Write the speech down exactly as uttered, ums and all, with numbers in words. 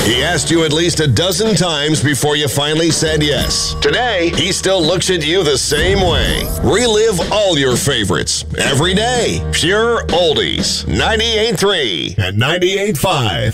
He asked you at least a dozen times before you finally said yes. Today, he still looks at you the same way. Relive all your favorites every day. Pure Oldies. ninety-eight point three and ninety-eight point five.